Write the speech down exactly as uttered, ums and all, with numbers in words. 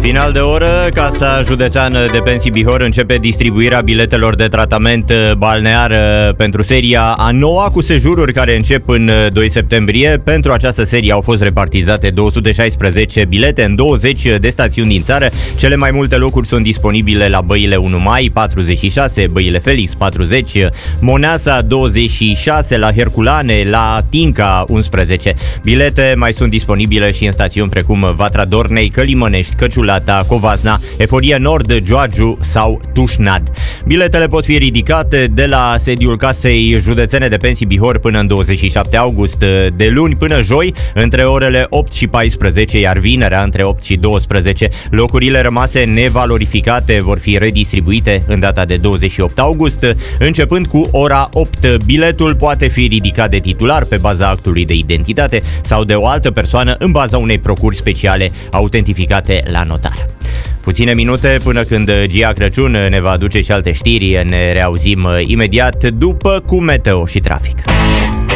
Final de oră, Casa Județeană de Pensii Bihor începe distribuirea biletelor de tratament balnear pentru seria a noua cu sejururi care încep în doi septembrie. Pentru această serie au fost repartizate două sute șaisprezece bilete în douăzeci de stațiuni din țară. Cele mai multe locuri sunt disponibile la Băile unu mai, patruzeci și șase, Băile Felix, patruzeci, Moneasa, douăzeci și șase, la Herculane, la Tinca, unsprezece. Bilete mai sunt disponibile și în stațiuni precum Vatra Dornei, Călimănești, Căciulata, Covasna, Eforie Nord, Gioagiu sau Tușnad. Biletele pot fi ridicate de la sediul Casei Județene de Pensii Bihor până în douăzeci și șapte august, de luni până joi, între orele opt și paisprezece, iar vinerea între opt și douăsprezece. Locurile rămase nevalorificate vor fi redistribuite în data de douăzeci și opt august, începând cu ora opt. Biletul poate fi ridicat de titular pe baza actului de identitate sau de o altă persoană în baza unei procuri speciale autentificate la notar. Puține minute până când Gia Crăciun ne va aduce și alte știri. Ne reauzim imediat după cu meteo și trafic.